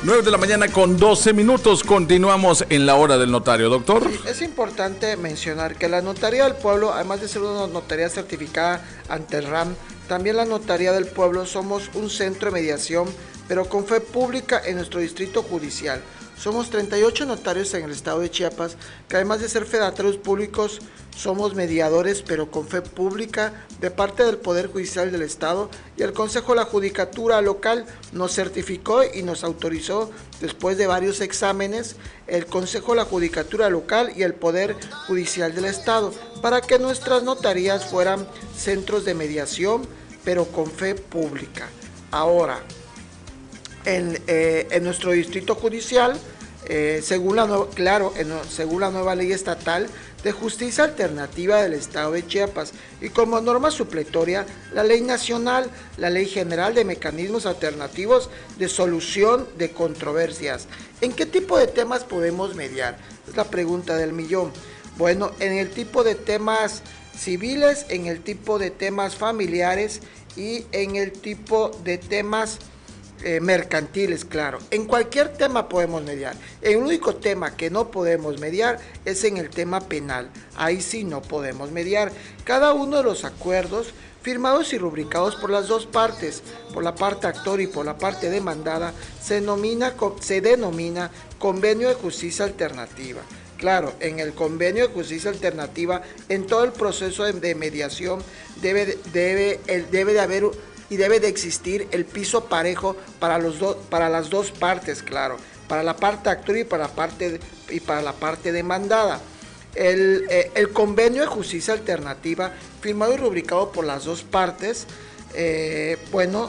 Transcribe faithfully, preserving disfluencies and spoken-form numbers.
nueve de la mañana con doce minutos. Continuamos en la hora del notario, doctor. Sí, es importante mencionar que la Notaría del Pueblo, además de ser una notaría certificada ante el R A M, también la Notaría del Pueblo somos un centro de mediación, pero con fe pública en nuestro distrito judicial. Somos treinta y ocho notarios en el estado de Chiapas, que además de ser fedatarios públicos, somos mediadores, pero con fe pública de parte del Poder Judicial del Estado, y el Consejo de la Judicatura local nos certificó y nos autorizó, después de varios exámenes, el Consejo de la Judicatura local y el Poder Judicial del Estado, para que nuestras notarías fueran centros de mediación, pero con fe pública. Ahora, en, eh, en nuestro distrito judicial, eh, según la nueva, claro, en, según la nueva ley estatal de justicia alternativa del estado de Chiapas, y como norma supletoria, la ley nacional, la ley general de mecanismos alternativos de solución de controversias. ¿En qué tipo de temas podemos mediar? Es la pregunta del millón. Bueno, en el tipo de temas civiles, en el tipo de temas familiares y en el tipo de temas Eh, mercantiles, claro. En cualquier tema podemos mediar. El único tema que no podemos mediar es en el tema penal. Ahí sí no podemos mediar. Cada uno de los acuerdos firmados y rubricados por las dos partes, por la parte actor y por la parte demandada, se denomina, se denomina convenio de justicia alternativa. Claro, en el convenio de justicia alternativa, en todo el proceso de, de mediación, debe, debe, el, debe de haber y debe de existir el piso parejo para, los do, para las dos partes, claro, para la parte actor y para la parte, y para la parte demandada. El, eh, el convenio de justicia alternativa, firmado y rubricado por las dos partes, eh, bueno,